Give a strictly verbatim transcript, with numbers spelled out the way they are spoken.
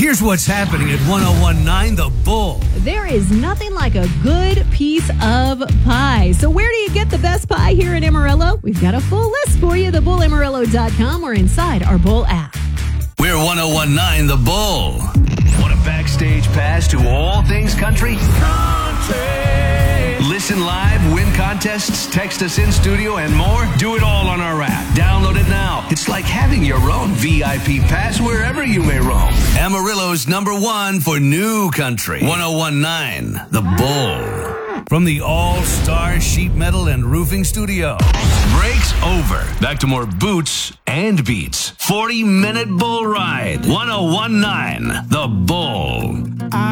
Here's what's happening at ten nineteen The Bull. There is nothing like a good piece of pie. So where do you get the best pie here in Amarillo? We've got a full list for you, the bull amarillo dot com or inside our Bull app. We're ten nineteen The Bull. Want a backstage pass to all things country? Country! Listen live, win contests, text us in studio, and more? Do it all on our app. Download it now. It's like having your own V I P pass wherever you may roam. Amarillo's number one for new country. ten nineteen The Bull. From the All-Star Sheet Metal and Roofing Studio. Break's over. Back to more boots and beats. forty minute bull ride. ten nineteen The Bull.